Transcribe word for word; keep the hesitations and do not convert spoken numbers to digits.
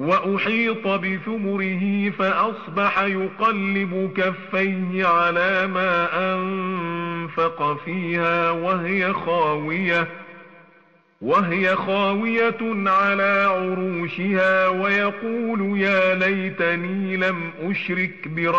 وأحيط بثمره فأصبح يقلب كفيه على ما أنفق فيها وهي خاوية وهي خاوية على عروشها ويقول يا ليتني لم أشرك بربي